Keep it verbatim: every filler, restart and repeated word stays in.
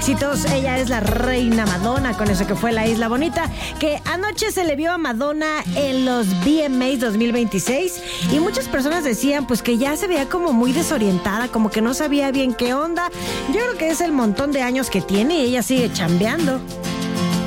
éxitos. Ella es la reina Madonna, con eso que fue La Isla Bonita, que anoche se le vio a Madonna en los V M As dos mil veintiséis y muchas personas decían pues que ya se veía como muy desorientada, como que no sabía bien qué onda. Yo creo que es el montón de años que tiene y ella sigue chambeando.